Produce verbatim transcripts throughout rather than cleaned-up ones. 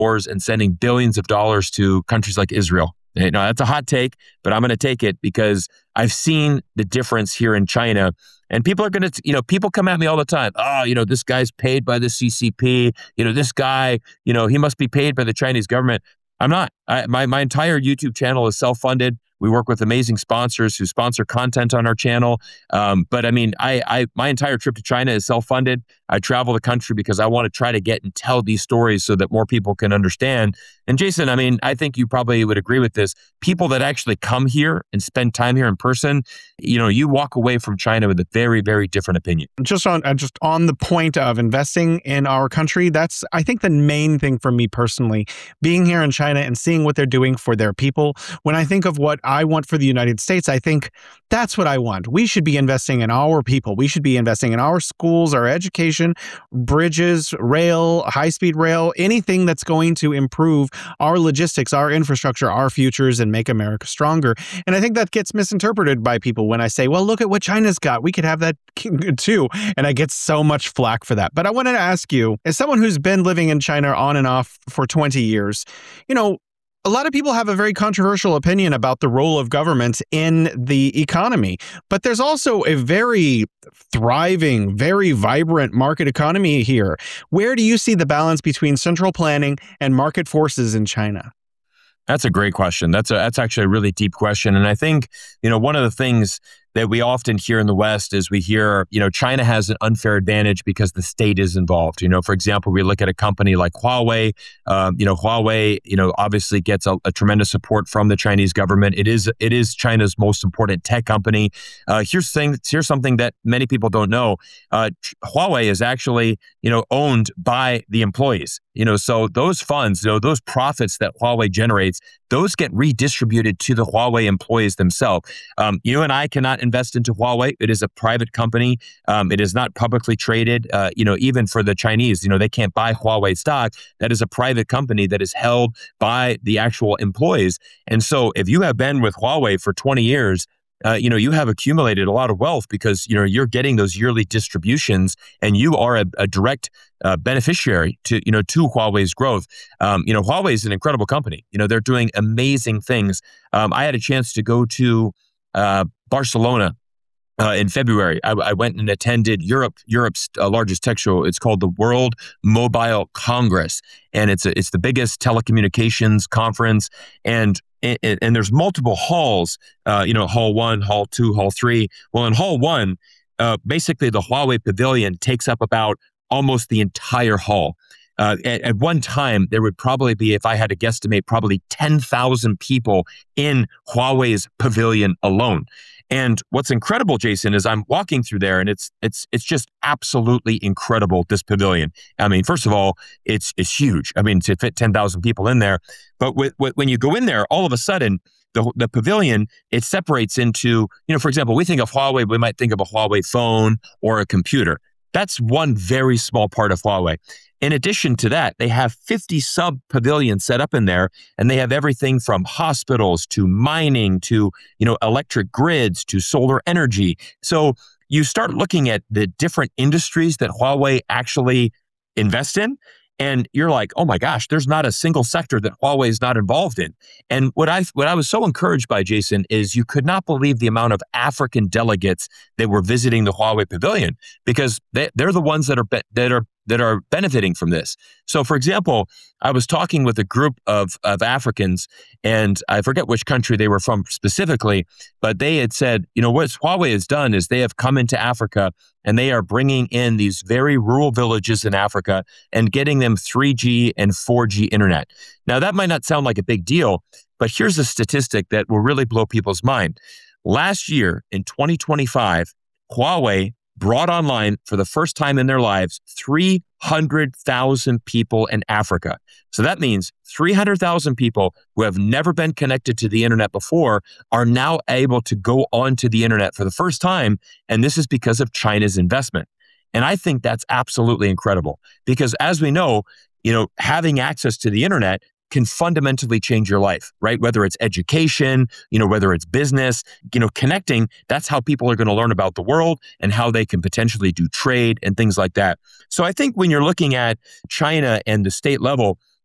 wars and sending billions of dollars to countries like Israel. You know, that's a hot take, but I'm going to take it because I've seen the difference here in China. And people are going to, you know, people come at me all the time. Oh, you know, this guy's paid by the C C P. You know, this guy, you know, he must be paid by the Chinese government. I'm not. I, my, my entire YouTube channel is self-funded. We work with amazing sponsors who sponsor content on our channel. Um, but I mean, I, I, my entire trip to China is self-funded. I travel the country because I want to try to get and tell these stories so that more people can understand. And Jason, I mean, I think you probably would agree with this. People that actually come here and spend time here in person, you know, you walk away from China with a very, very different opinion. Just on, uh, just on the point of investing in our country, that's, I think, the main thing for me personally, being here in China and seeing what they're doing for their people. When I think of what I want for the United States, I think that's what I want. We should be investing in our people. We should be investing in our schools, our education, bridges, rail, high-speed rail, anything that's going to improve our logistics, our infrastructure, our futures, and make America stronger. And I think that gets misinterpreted by people when I say, well, look at what China's got. We could have that too. And I get so much flack for that. But I wanted to ask you, as someone who's been living in China on and off for twenty years, you know, a lot of people have a very controversial opinion about the role of government in the economy, but there's also a very thriving, very vibrant market economy here. Where do you see the balance between central planning and market forces in China? That's a great question. That's a, that's actually a really deep question. And I think, you know, one of the things that we often hear in the West is we hear, you know, China has an unfair advantage because the state is involved. You know, for example, we look at a company like Huawei. Um, you know, Huawei, you know, obviously gets a, a tremendous support from the Chinese government. It is it is China's most important tech company. Uh, here's thing. Here's something that many people don't know. Uh, Huawei is actually, you know, owned by the employees. You know, so those funds, you know, those profits that Huawei generates, those get redistributed to the Huawei employees themselves. Um, you and I cannot invest into Huawei. It is a private company. Um, it is not publicly traded. Uh, you know, even for the Chinese, you know, they can't buy Huawei stock. That is a private company that is held by the actual employees. And so if you have been with Huawei for twenty years, Uh, you know, you have accumulated a lot of wealth because, you know, you're getting those yearly distributions and you are a, a direct uh, beneficiary to, you know, to Huawei's growth. Um, you know, Huawei is an incredible company. You know, they're doing amazing things. Um, I had a chance to go to uh, Barcelona Uh, in February. I, I went and attended Europe, Europe's uh, largest tech show. It's called the World Mobile Congress, and it's a, it's the biggest telecommunications conference. And and, and there's multiple halls. Uh, you know, Hall One, Hall Two, Hall Three. Well, in Hall One, uh, basically the Huawei Pavilion takes up about almost the entire hall. Uh, at, at one time, there would probably be, if I had to guesstimate, probably ten thousand people in Huawei's pavilion alone. And what's incredible, Jason, is I'm walking through there, and it's it's it's just absolutely incredible, this pavilion. I mean, first of all, it's it's huge. I mean, to fit ten thousand people in there. But with, with, when you go in there, all of a sudden, the the pavilion, it separates into, you know, for example, we think of Huawei, we might think of a Huawei phone or a computer. That's one very small part of Huawei. In addition to that, they have fifty sub-pavilions set up in there, and they have everything from hospitals to mining to, you know, electric grids to solar energy. So you start looking at the different industries that Huawei actually invest in, and you're like, oh my gosh, there's not a single sector that Huawei is not involved in. And what I what I was so encouraged by, Jason, is you could not believe the amount of African delegates that were visiting the Huawei Pavilion, because they, they're the ones that are be, that are that are benefiting from this. So, for example, I was talking with a group of of Africans, and I forget which country they were from specifically, but they had said, you know, what Huawei has done is they have come into Africa and they are bringing in these very rural villages in Africa and getting them three G and four G internet. Now, that might not sound like a big deal, but here's a statistic that will really blow people's mind. Last year, in twenty twenty-five, Huawei brought online for the first time in their lives three hundred thousand people in Africa. So that means three hundred thousand people who have never been connected to the internet before are now able to go onto the internet for the first time. And this is because of China's investment. And I think that's absolutely incredible because, as we know, you know, having access to the internet can fundamentally change your life, right? Whether it's education, you know, whether it's business, you know, connecting, that's how people are going to learn about the world and how they can potentially do trade and things like that. So I think when you're looking at China and the state level,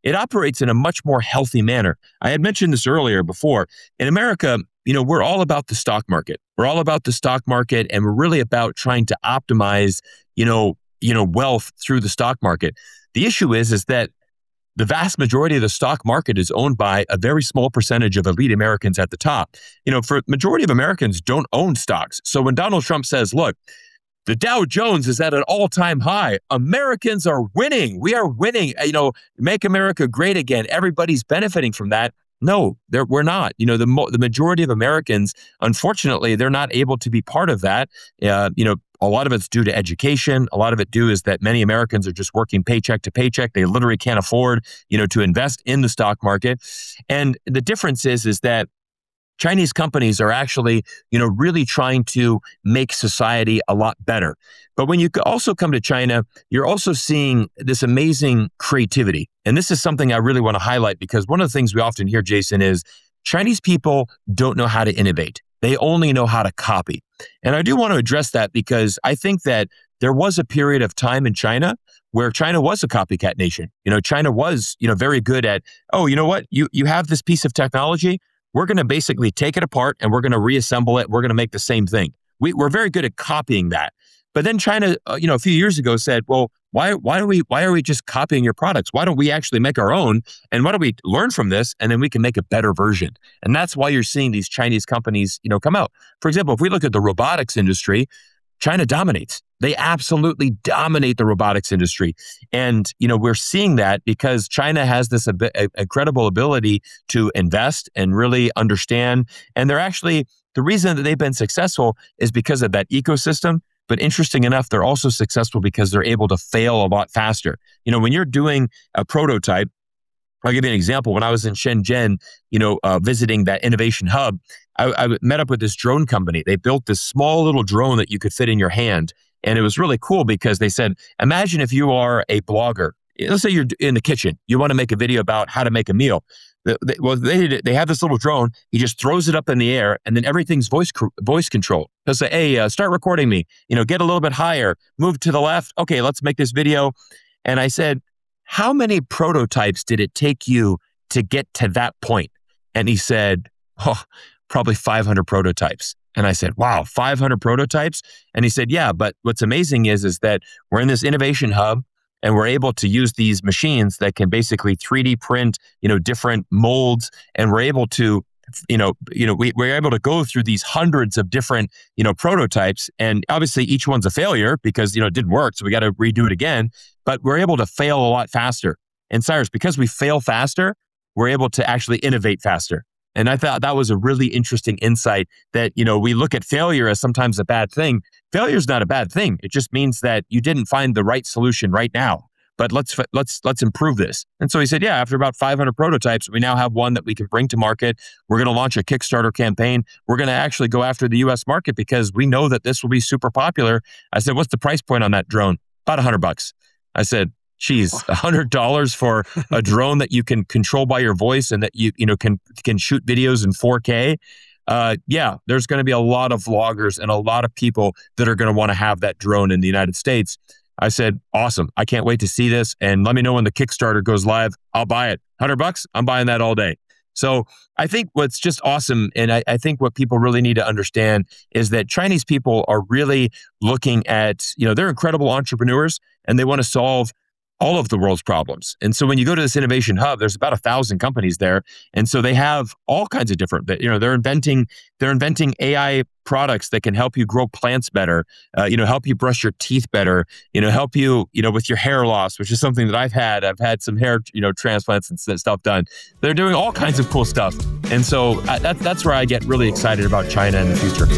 it operates in a much more healthy manner. I had mentioned this earlier before. In America, you know, we're all about the stock market. We're all about the stock market, and we're really about trying to optimize, you know, you know, wealth through the stock market. The issue is, is that the vast majority of the stock market is owned by a very small percentage of elite Americans at the top. You know, for majority of Americans don't own stocks. So when Donald Trump says, look, the Dow Jones is at an all-time high, Americans are winning. We are winning. You know, make America great again. Everybody's benefiting from that. No, we're not. You know, the mo- the majority of Americans, unfortunately, they're not able to be part of that. Uh, you know, a lot of it's due to education. A lot of it due is that many Americans are just working paycheck to paycheck. They literally can't afford, you know, to invest in the stock market. And the difference is, is that Chinese companies are actually, you know, really trying to make society a lot better. But when you also come to China, you're also seeing this amazing creativity. And this is something I really want to highlight, because one of the things we often hear, Jason, is Chinese people don't know how to innovate. They only know how to copy. And I do want to address that, because I think that there was a period of time in China where China was a copycat nation. You know, China was, you know, very good at, oh, you know what, you you have this piece of technology. We're going to basically take it apart and we're going to reassemble it. We're going to make the same thing. We, we're very good at copying that. But then China, uh, you know, a few years ago said, well, why, why do we, why are we just copying your products? Why don't we actually make our own? And why don't we learn from this? And then we can make a better version. And that's why you're seeing these Chinese companies, you know, come out. For example, if we look at the robotics industry, China dominates. They absolutely dominate the robotics industry. And, you know, we're seeing that because China has this ab- incredible ability to invest and really understand. And they're actually, the reason that they've been successful is because of that ecosystem. But interesting enough, they're also successful because they're able to fail a lot faster. You know, when you're doing a prototype, I'll give you an example. When I was in Shenzhen, you know, uh, visiting that innovation hub, I, I met up with this drone company. They built this small little drone that you could fit in your hand. And it was really cool because they said, imagine if you are a blogger. Let's say you're in the kitchen. You want to make a video about how to make a meal. They, they, well, they they have this little drone. He just throws it up in the air, and then everything's voice voice control. He'll say, hey, uh, start recording me. You know, get a little bit higher. Move to the left. Okay, let's make this video. And I said, how many prototypes did it take you to get to that point? And he said, oh, probably five hundred prototypes. And I said, wow, five hundred prototypes? And he said, yeah, but what's amazing is, is that we're in this innovation hub and we're able to use these machines that can basically three D print, you know, different molds. And we're able to, you know, you know, we, we're able to go through these hundreds of different, you know, prototypes. And obviously each one's a failure because, you know, it didn't work. So we got to redo it again. But we're able to fail a lot faster. And Cyrus, because we fail faster, we're able to actually innovate faster. And I thought that was a really interesting insight that, you know, we look at failure as sometimes a bad thing. Failure is not a bad thing. It just means that you didn't find the right solution right now. But let's let's let's improve this. And so he said, yeah, after about five hundred prototypes, we now have one that we can bring to market. We're going to launch a Kickstarter campaign. We're going to actually go after the U S market because we know that this will be super popular. I said, what's the price point on that drone? About a hundred bucks. I said, geez, a hundred dollars for a drone that you can control by your voice and that you you know can can shoot videos in four K. Uh, yeah, there's going to be a lot of vloggers and a lot of people that are going to want to have that drone in the United States. I said, awesome. I can't wait to see this. And let me know when the Kickstarter goes live. I'll buy it. one hundred bucks. I'm buying that all day. So I think what's just awesome, and I, I think what people really need to understand is that Chinese people are really looking at, you know, they're incredible entrepreneurs and they want to solve all of the world's problems. And so when you go to this innovation hub, there's about a thousand companies there. And so they have all kinds of different, you know, they're inventing, they're inventing A I products that can help you grow plants better, uh, you know, help you brush your teeth better, you know, help you, you know, with your hair loss, which is something that I've had. I've had some hair, you know, transplants and stuff done. They're doing all kinds of cool stuff. And so I, that, that's where I get really excited about China in the future.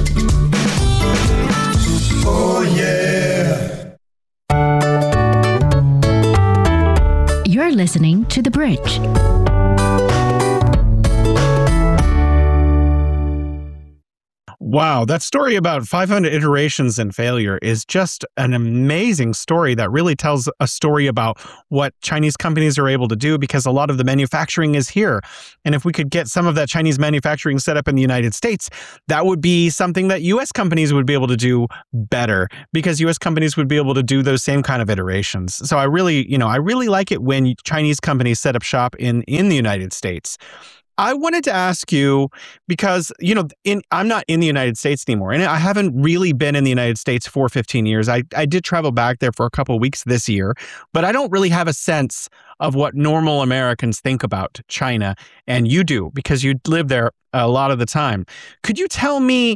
Oh, yeah. You're listening to The Bridge. Wow, that story about five hundred iterations and failure is just an amazing story that really tells a story about what Chinese companies are able to do, because a lot of the manufacturing is here. And if we could get some of that Chinese manufacturing set up in the United States, that would be something that U S companies would be able to do better, because U S companies would be able to do those same kind of iterations. So I really, you know, I really like it when Chinese companies set up shop in in the United States. I wanted to ask you because, you know, in, I'm not in the United States anymore, and I haven't really been in the United States for fifteen years. I, I did travel back there for a couple of weeks this year, but I don't really have a sense of what normal Americans think about China. And you do, because you live there a lot of the time. Could you tell me,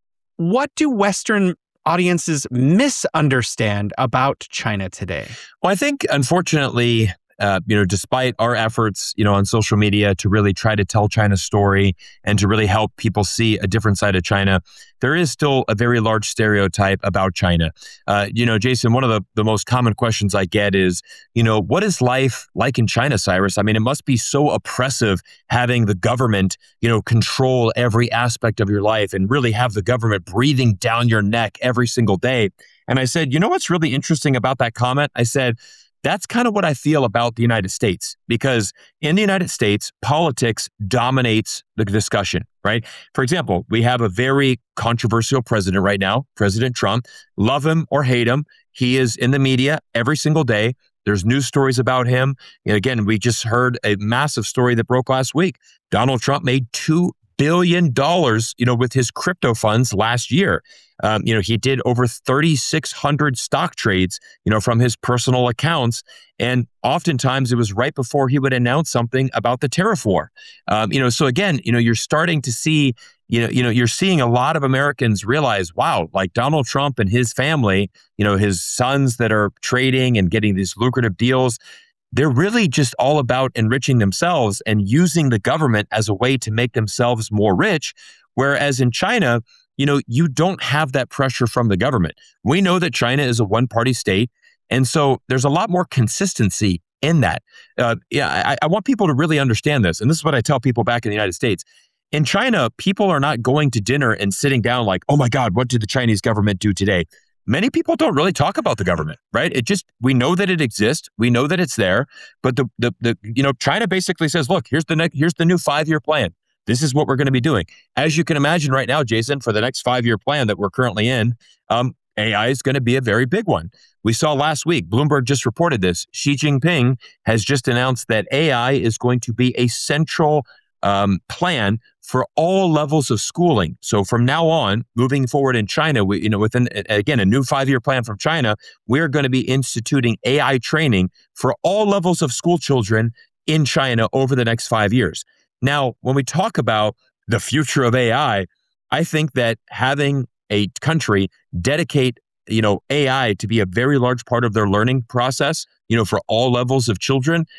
what do Western audiences misunderstand about China today? Well, I think, unfortunately, Uh, you know, despite our efforts, you know, on social media to really try to tell China's story and to really help people see a different side of China, there is still a very large stereotype about China. Uh, you know, Jason, one of the, the most common questions I get is, you know, what is life like in China, Cyrus? I mean, it must be so oppressive having the government, you know, control every aspect of your life and really have the government breathing down your neck every single day. And I said, you know what's really interesting about that comment? I said, that's kind of what I feel about the United States, because in the United States, politics dominates the discussion, right? For example, we have a very controversial president right now, President Trump. Love him or hate him, he is in the media every single day. There's news stories about him. And again, we just heard a massive story that broke last week. Donald Trump made two billion dollars, you know, with his crypto funds last year. Um, you know, he did over thirty-six hundred stock trades, you know, from his personal accounts. And oftentimes it was right before he would announce something about the tariff war. Um, you know, so again, you know, you're starting to see, you know, you know, you're seeing a lot of Americans realize, wow, like Donald Trump and his family, you know, his sons that are trading and getting these lucrative deals, they're really just all about enriching themselves and using the government as a way to make themselves more rich. Whereas in China, you know, you don't have that pressure from the government. We know that China is a one-party state. And so there's a lot more consistency in that. Uh, yeah, I, I want people to really understand this. And this is what I tell people back in the United States. In China, people are not going to dinner and sitting down like, oh my God, what did the Chinese government do today? Many people don't really talk about the government, right? It just, we know that it exists. We know that it's there. But the, the, the you know, China basically says, look, here's the next, here's the new five-year plan. This is what we're going to be doing. As you can imagine right now, Jason, for the next five-year plan that we're currently in, um, A I is going to be a very big one. We saw last week, Bloomberg just reported this. Xi Jinping has just announced that A I is going to be a central um, plan for all levels of schooling. So from now on, moving forward in China, we, you know, within, again, a new five-year plan from China, we're going to be instituting A I training for all levels of school children in China over the next five years. Now, when we talk about the future of A I, I think that having a country dedicate, you know, A I to be a very large part of their learning process, you know, for all levels of children,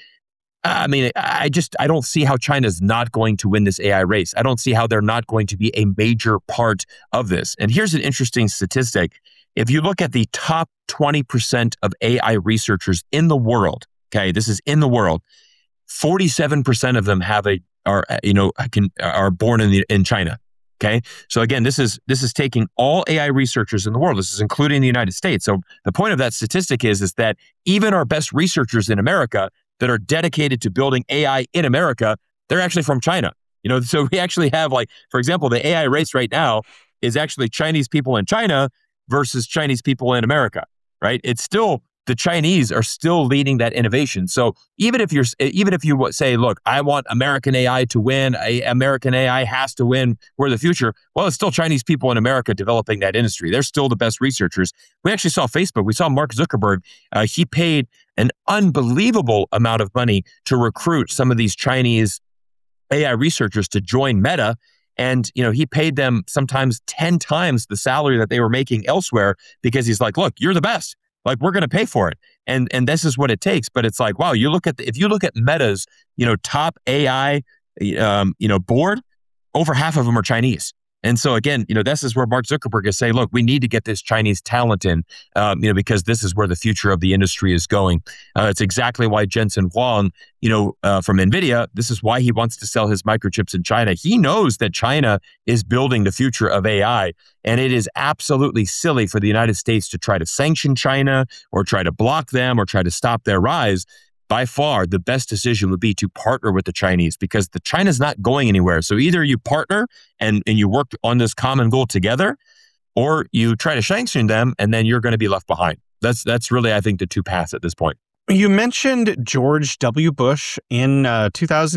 I mean, I just, I don't see how China's not going to win this A I race. I don't see how they're not going to be a major part of this. And here's an interesting statistic. If you look at the top twenty percent of A I researchers in the world, okay, this is in the world, forty-seven percent of them have a, are, you know, can, are born in the, in China. Okay. So again, this is, this is taking all A I researchers in the world. This is including the United States. So the point of that statistic is, is that even our best researchers in America that are dedicated to building A I in America, they're actually from China. You know, so we actually have, like, for example, the A I race right now is actually Chinese people in China versus Chinese people in America, right? It's still, the Chinese are still leading that innovation. So even if you're, even if you say, look, I want American A I to win, a, American A I has to win, we're the future. Well, it's still Chinese people in America developing that industry. They're still the best researchers. We actually saw Facebook. We saw Mark Zuckerberg. Uh, he paid an unbelievable amount of money to recruit some of these Chinese A I researchers to join Meta. And, you know, he paid them sometimes ten times the salary that they were making elsewhere, because he's like, look, you're the best. Like, we're going to pay for it. And and this is what it takes. But it's like, wow, you look at the, if you look at Meta's, you know, top A I, um, you know, board, over half of them are Chinese. And so again, you know, this is where Mark Zuckerberg is saying, look, we need to get this Chinese talent in, um, you know, because this is where the future of the industry is going. Uh, it's exactly why Jensen Huang, you know, uh, from NVIDIA, this is why he wants to sell his microchips in China. He knows that China is building the future of A I, and it is absolutely silly for the United States to try to sanction China or try to block them or try to stop their rise. By far, the best decision would be to partner with the Chinese because the China's not going anywhere. So either you partner and, and you work on this common goal together, or you try to sanction them and then you're going to be left behind. That's that's really, I think, the two paths at this point. You mentioned George W. Bush in uh, two thousand